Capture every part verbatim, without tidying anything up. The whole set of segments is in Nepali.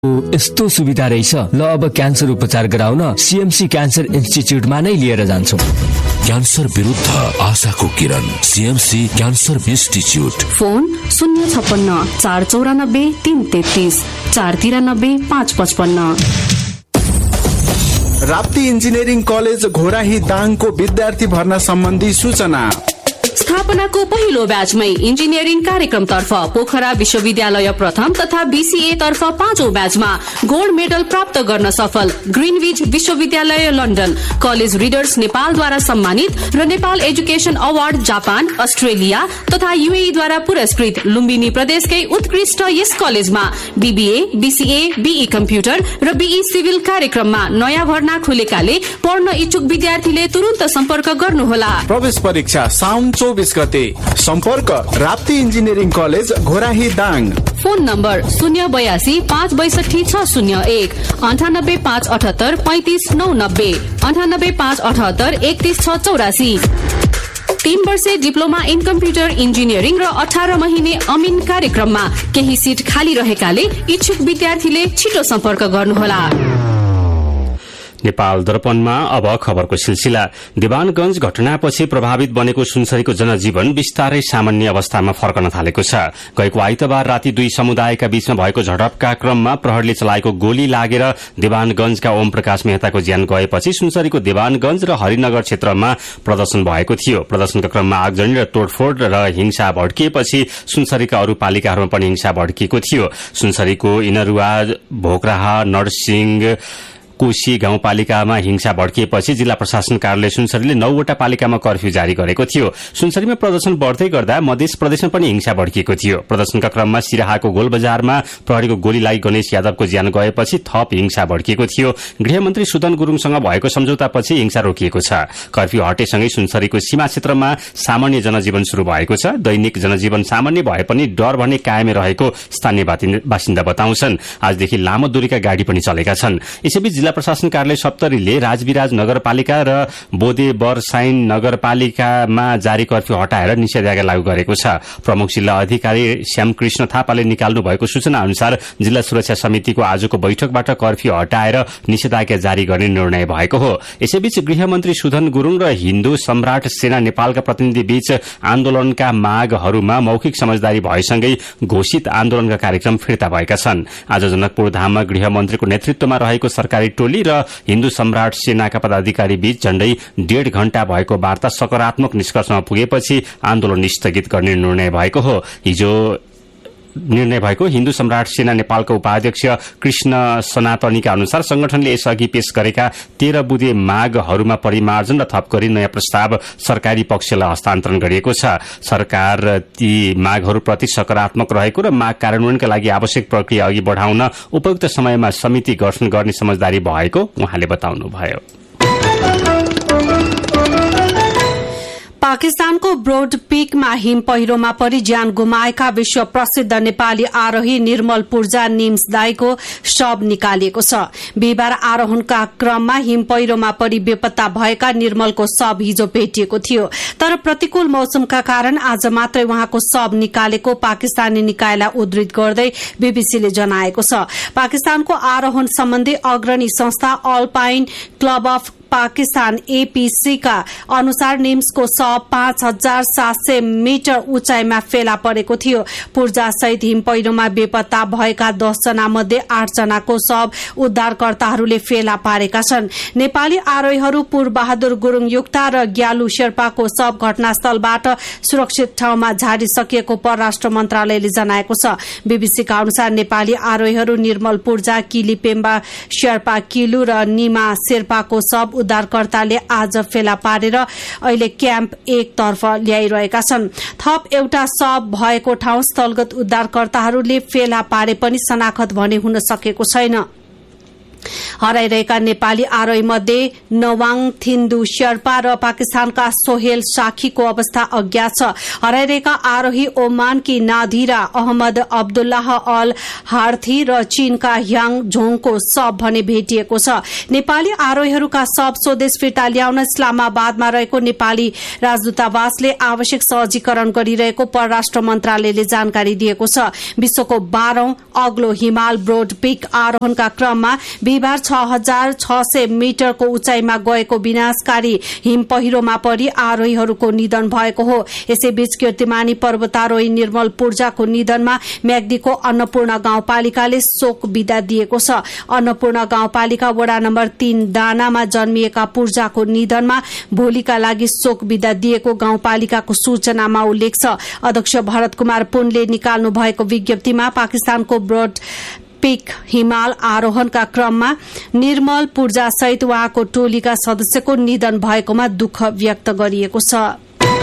यस्तो सुविधा रहेछ। ल अब क्यान्सर उपचार गराउन सीएमसी क्यान्सर इन्स्टिच्युटमा नै लिएर जान्छौँ। क्यान्सर विरुद्ध आशाको किरण, सीएमसी क्यान्सर इन्स्टिच्युट। फोन शून्य छप्पन्न चार चौरानब्बे तीन तेत्तीस चार तिरानब्बे पाँच पचपन्न। राप्ती इन्जिनियरिङ कलेज घोराही दाङको विद्यार्थी भर्ना सम्बन्धी सूचना। स्थापनाको पहिलो ब्याचमै इन्जिनियरिङ कार्यक्रम तर्फ पोखरा विश्वविद्यालय प्रथम तथा बीसीए तर्फ पाँचौं ब्याचमा गोल्ड मेडल प्राप्त गर्न सफल ग्रिनविच विश्वविद्यालय लन्डन, कलेज रिडर्स नेपालद्वारा सम्मानित र Nepal education award Japan, Australia तथा यूएई द्वारा पुरस्कृत लुम्बिनी प्रदेशकै उत्कृष्ट यस कलेजमा बीबीए, बीसीए, बीई कम्प्युटर र बीई सिभिल कार्यक्रममा नयाँ भर्ना खुलेकाले पढ्न इच्छुक विद्यार्थीले तुरुन्त सम्पर्क गर्नुहोला। प्रवेश परीक्षा साउन चौबीस गते। सम्पर्क Rapti engineering college Ghorahi Dang. Phone number शून्य बयासी पाँच बैसठी छ शून्य एक अन्ठानब्बे पाँच अठहत्तर पैंतिस नौ नब्बे अन्ठानब्बे पाँच अठहत्तर एकतीस छ चौरासी। तीन वर्षे डिप्लोमा इन कम्प्युटर इन्जिनियरिङ र अठार महिने अमिन कार्यक्रममा केही सिट खाली रहेकाले इच्छुक विद्यार्थीले छिटो सम्पर्क गर्नुहोला। नेपाल दर्पणमा अब खबरको सिलसिला। दिवानगंज घटनापछि प्रभावित बनेको सुनसरीको जनजीवन बिस्तारै सामान्य अवस्थामा फर्कन थालेको छ। गएको आइतबार राति दुई समुदायका बीचमा भएको झडपका क्रममा प्रहरीले चलाएको गोली लागेर दिवानगंजका ओम प्रकाश मेहताको ज्यान गएपछि सुनसरीको दिवानगंज र हरिनगर क्षेत्रमा प्रदर्शन भएको थियो। प्रदर्शनका क्रममा आगजनी र तोडफोड र हिंसा भड्किएपछि सुनसरीका अरू पालिकाहरूमा पनि हिंसा भड्किएको थियो। सुनसरीको इनरुवा, भोकराहा, नरसिंह कोशी गाउँपालिकामा हिंसा भड्किएपछि जिल्ला प्रशासन कार्यालय सुनसरीले नौवटा पालिकामा कर्फ्यू जारी गरेको थियो। सुनसरीमा प्रदर्शन बढ्दै गर्दा मध्य प्रदेशमा पनि हिंसा भड्किएको थियो। प्रदर्शनका क्रममा सिराहाको गोलबजारमा प्रहरीको गोली लागि गणेश यादवको ज्यान गएपछि थप हिंसा भड्किएको थियो। गृहमन्त्री सुदन गुरूङसँग भएको सम्झौतापछि हिंसा रोकिएको छ। कर्फ्यू हटेसँगै सुनसरीको सीमा क्षेत्रमा सामान्य जनजीवन शुरू भएको छ। दैनिक जनजीवन सामान्य भए पनि डर भने कायमै रहेको स्थानीय बासिन्दा बताउँछन्। आजदेखि लामो दूरीका गाड़ी पनि चलेका छन्। यसैबीच जिल्ला प्रशासन कार्यालय सप्तरीले राजविराज नगरपालिका र बोदे बरसाइन नगरपालिकामा जारी कर्फ्यू हटाएर निषेधाज्ञा लागू गरेको छ। प्रमुख जिल्ला अधिकारी श्यामकृष्ण थापाले निकाल्नु भएको सूचना अनुसार जिल्ला सुरक्षा समितिको आजको बैठकबाट कर्फ्यू हटाएर निषेधाज्ञा जारी गर्ने निर्णय भएको हो। यसैबीच गृहमन्त्री सुदन गुरूङ र हिन्दू सम्राट सेना नेपालका प्रतिनिधि बीच आन्दोलनका मागहरूमा मौखिक समझदारी भएसँगै घोषित आन्दोलनका कार्यक्रम फिर्ता भएका छन्। आज जनकपुर धाममा गृहमन्त्रीको नेतृत्वमा रहेको सरकारी टोली र हिन्दू सम्राट सेनाका पदाधिकारी बीच झण्डै डेढ़ घण्टा भएको वार्ता सकारात्मक निष्कर्षमा पुगेपछि आन्दोलन स्थगित गर्ने निर्णय भएको हो। हिजो निर्णय भएको हिन्दू सम्राट सेना नेपालका उपाध्यक्ष कृष्ण सनातनीका अनुसार संगठनले यसअघि पेश गरेका तेह्र बुँदे मागहरूमा परिमार्जन र थप गरी नयाँ प्रस्ताव सरकारी पक्षलाई हस्तान्तरण गरिएको छ। सरकार ती मागहरूप्रति सकारात्मक रहेको र माग कार्यान्वयनका लागि आवश्यक प्रक्रिया अघि बढ़ाउन उपयुक्त समयमा समिति गठन गर्ने समझदारी भएको उहाँले बताउनुभयो। पाकिस्तानको ब्रोड पीकमा हिम पहिरोमा परि ज्यान गुमाएका विश्व प्रसिद्ध नेपाली आरोही निर्मल पूर्जा निम्स दाईको शव निकालिएको छ। बिहिबार आरोहणका क्रममा हिम पहिरोमा परि बेपत्ता भएका निर्मलको शव हिजो भेटिएको थियो, तर प्रतिकूल मौसमका कारण आज मात्रै उहाँको शव निकालेको पाकिस्तानी निकायलाई उद्धृत गर्दै बीबीसीले जनाएको छ। पाकिस्तानको आरोहण सम्बन्धी अग्रणी संस्था alpine club of Pakistan APC का अनुसार निम्सको शव पाँच हजार सात सय मिटर उचाइमा फेला परेको थियो। पूर्जा सहित हिम पहिरोमा बेपत्ता भएका दस जना मध्ये आठ जनाको शव उद्धारकर्ताहरूले फेला पारेका छन्। नेपाली आरोहीहरू पूर्व बहादुर गुरूङ युक्ता र ग्यालु शेर्पाको शव घटनास्थलबाट सुरक्षित ठाउँमा झारिसकिएको परराष्ट्र मन्त्रालयले जनाएको छ। बीबीसीका अनुसार नेपाली आरोहीहरू निर्मल पूर्जा, किली पेम्बा शेर्पा किलु र निमा शेर्पाको शव उद्धारकर्ताले आज फेला पारेर अहिले क्याम्प एक तर्फ ल्याइरहेका छन्। थप एउटा शव भएको ठाउँ स्थलगत उद्धारकर्ताहरूले फेला पारे पनि शनाखत भने हुन सकेको छैन। हराइरहेका नेपाली आरोही मध्ये नवाङ थिन्दु शेर्पा र पाकिस्तानका सोहेल साखीको अवस्था अज्ञात छ। हराइरहेका आरोही ओमानकी नादिरा अहमद अब्दुल्लाह अल हार्थी र चीनका ह्याङ झोङको शव भने भेटिएको छ। नेपाली आरोहीहरूका शव स्वदेश फिर्ता ल्याउन इस्लामाबादमा रहेको नेपाली राजदूतावासले आवश्यक सहजीकरण गरिरहेको परराष्ट्र मन्त्रालयले जानकारी दिएको छ। विश्वको बाह्रौं अग्लो हिमाल ब्रोड पिक आरोहणका क्रममा बिहिबार छ हजार छ सय मिटरको उचाइमा गएको विनाशकारी हिम पहिरोमा परि आरोहीहरूको निधन भएको हो। यसैबीच कीर्तिमानी पर्वतारोही निर्मल पूर्जाको निधनमा म्याग्दीको अन्नपूर्ण गाउँपालिकाले शोक विदा दिएको छ। अन्नपूर्ण गाउँपालिका वडा नम्बर तीन दानामा जन्मिएका पूर्जाको निधनमा भोलिका लागि शोक विदा दिएको गाउँपालिकाको सूचनामा उल्लेख छ। अध्यक्ष भरत कुमार पुनले निकाल्नु भएको विज्ञप्तिमा पाकिस्तानको ब्रोड पिक हिमाल आरोहणका क्रममा निर्मल पूर्जा सहित उहाँको टोलीका सदस्यको निधन भएकोमा दुःख व्यक्त गरिएको छ।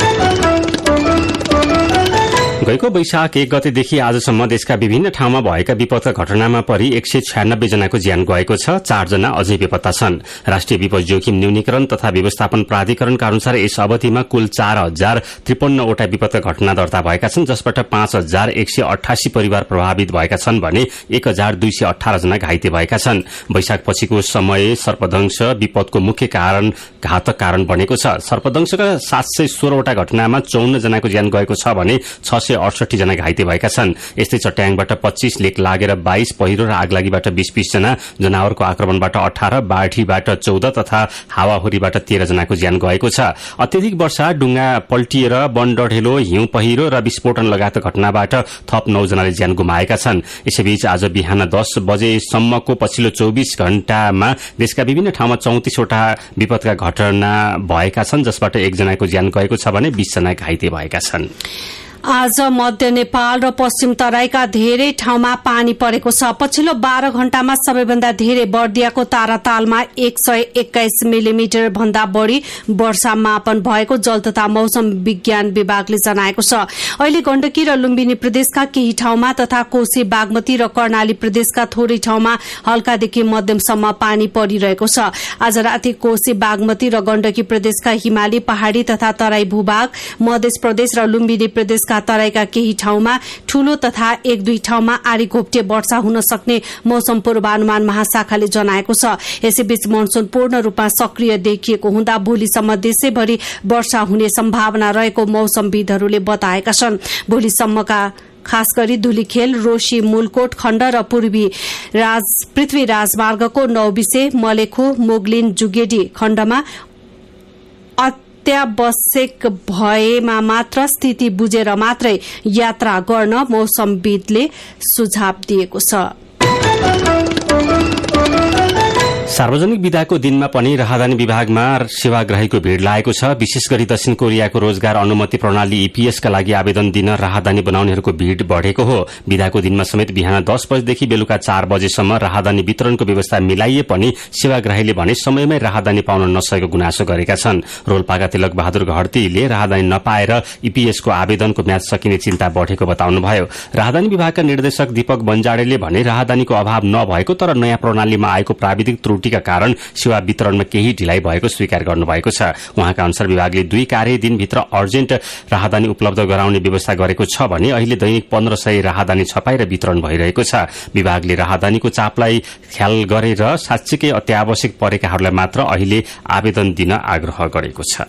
गएको वैशाख एक गतेदेखि आजसम्म देशका विभिन्न ठाउँमा भएका विपदका घटनामा परि एक सय छयानब्बे जनाको ज्यान गएको छ। चारजना अझै बेपत्ता छन्। राष्ट्रिय विपद जोखिम न्यूनीकरण तथा व्यवस्थापन प्राधिकरणका अनुसार यस अवधिमा कुल चार हजार त्रिपन्नवटा विपदका घटना दर्ता भएका छन्, जसबाट पाँच हजार एक सय अठासी परिवार प्रभावित भएका छन् भने एक हजार दुई सय अठार जना घाइते भएका छन्। वैशाख पछिको समय सर्पदंश विपदको मुख्य कारण घातक कारण बनेको छ। सर्पदंशका सात सय सोह्रवटा घटनामा चौन्न जनाको ज्यान गएको छ भने छ सय अडसठी जना घाइते भएका छन्। यस्तै चट्याङबाट पच्चीस, लेक लागेर बाइस, पहिरो र आगलागीबाट बीस बीस जना, जनावरको आक्रमणबाट अठार, बाढीबाट चौध तथा हावाहुरीबाट तेह्र जनाको ज्यान गएको छ। अत्यधिक वर्षा, डुङ्गा पल्टिएर वन डढेलो, हिउँ पहिरो र विस्फोटन लगायत घटनाबाट थप नौ जनाले ज्यान गुमाएका छन्। यसैबीच आज बिहान दस बजेसम्मको पछिल्लो चौबिस घण्टामा देशका विभिन्न ठाउँमा चौतिसवटा विपदका घटना भएका छन्, जसबाट एकजनाको ज्यान गएको छ भने बीस जना घाइते भएका छन्। आज मध्य नेपाल र पश्चिम तराईका धेरै ठाउँमा पानी परेको छ। पछिल्लो बाह्र घण्टामा सबैभन्दा धेरै बर्दियाको तारातालमा एक सय एक्काइस मिलिमिटर भन्दा बढ़ी वर्षा मापन भएको जल तथा मौसम विज्ञान विभागले जनाएको छ। अहिले गण्डकी र लुम्बिनी प्रदेशका केही ठाउँमा तथा कोशी, बागमती र कर्णाली प्रदेशका थोरै ठाउँमा हल्कादेखि मध्यमसम्म पानी परिरहेको छ। आज राति कोशी, बागमती र गण्डकी प्रदेशका हिमाली, पहाड़ी तथा तराई भूभाग, मध्य प्रदेश र लुम्बिनी प्रदेश तराईका केही ठाउँमा ठूलो तथा एक दुई ठाउँमा आरी घोप्टे वर्षा हुन सक्ने मौसम पूर्वानुमान महाशाखाले जनाएको छ। यसैबीच मनसून पूर्ण रूपमा सक्रिय देखिएको हुँदा भोलिसम्म देशैभरि वर्षा हुने सम्भावना रहेको मौसमविदहरूले बताएका छन्। भोलिसम्मका खास गरी धुलीखेल, रोशी, मूलकोट खण्ड र पूर्वी राज पृथ्वी राजमार्गको नौबिसे, मलेखु, मोगलिन, जुगेडी खण्डमा अत्यावश्यक भएमा मात्र स्थिति बुझेर मात्रै यात्रा गर्न मौसमविदले सुझाव दिएको छ। सार्वजनिक विदाको दिनमा पनि राहदानी विभागमा सेवाग्राहीको भीड़ लागेको छ। विशेष गरी दक्षिण कोरियाको रोजगार अनुमति प्रणाली ईपीएसका लागि आवेदन दिन राहदानी बनाउनेहरूको भीड़ बढ़ेको हो। विदाको दिनमा समेत बिहान दस बजेदेखि बेलुका चार बजेसम्म राहदानी वितरणको व्यवस्था मिलाइए पनि सेवाग्राहीले भने समयमै राहदानी पाउन नसकेको गुनासो गरेका छन्। रोल्पाका तिलक बहादुर घरतीले राहदानी नपाएर ईपीएसको आवेदनको म्याद सकिने चिन्ता बढ़ेको बताउनुभयो। राहदानी विभागका निर्देशक दीपक बन्जाडेले भने राहदानीको अभाव नभएको तर नयाँ प्रणालीमा आएको प्राविधिक त्रुटिका कारण सेवा वितरणमा केही ढिलाइ भएको स्वीकार गर्नुभएको छ। उहाँका अनुसार विभागले दुई कार्य दिनभित्र अर्जेन्ट राहदानी उपलब्ध गराउने व्यवस्था गरेको छ भने अहिले दैनिक पन्ध्र सय राहदानी छपाई र वितरण भइरहेको छ। विभागले राहदानीको चापलाई ख्याल गरेर साँच्चीकै अत्यावश्यक परेकाहरूलाई मात्र अहिले आवेदन दिन आग्रह गरेको छ।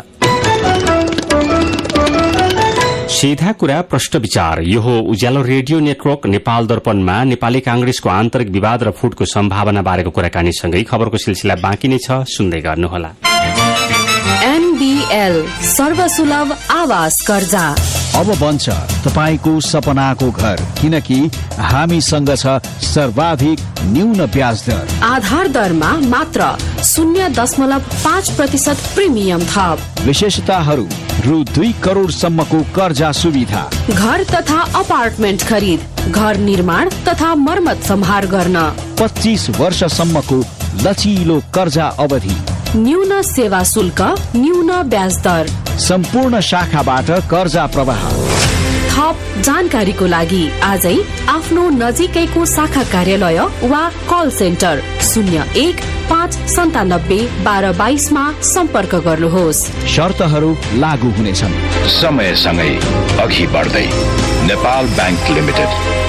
सीधा कुरा प्रश्न विचार, यो हो उज्यालो रेडियो नेटवर्क नेपाल दर्पणमा नेपाली कांग्रेसको आन्तरिक विवाद र फुटको सम्भावना बारेको कुराकानीसँगै खबरको सिलसिला बाँकी नै छ, सुन्दै गर्नुहोला। एनबीएल सर्वसुलभ आवास कर्जा अब बन्छ तपाईको सपनाको घर, किनकि हामीसँग छ सर्वाधिक न्यून ब्याज दर। आधार दरमा मात्र शून्य दशमलव पाँच प्रतिशत प्रिमियम थप। विशेषताहरू रु दुई करोड़ सम्मको कर्जा सुविधा, घर तथा अपार्टमेन्ट खरिद, घर निर्माण तथा मर्मत सम्हार गर्न, पच्चीस वर्षसम्मको लचिलो कर्जा अवधि, न्यून सेवा शुल्क, न्यून ब्याज दर, सम्पूर्ण शाखाबाट कर्जा प्रवाह। थप जानकारीको लागि आजै आफ्नो नजिकैको शाखा कार्यालय वा कल सेन्टर शून्य एक पाँच सन्तानब्बे बाह्र बाइसमा सम्पर्क गर्नुहोस्। शर्तहरू लागू हुनेछन्। समयसँगै अघि बढ्दै नेपाल बैंक लिमिटेड।